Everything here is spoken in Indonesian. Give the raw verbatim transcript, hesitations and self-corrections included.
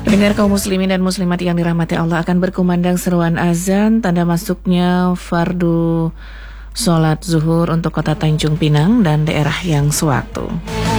Pendengar kaum muslimin dan muslimat yang dirahmati Allah, akan berkumandang seruan azan tanda masuknya fardu sholat zuhur untuk kota Tanjung Pinang dan daerah yang sewaktu.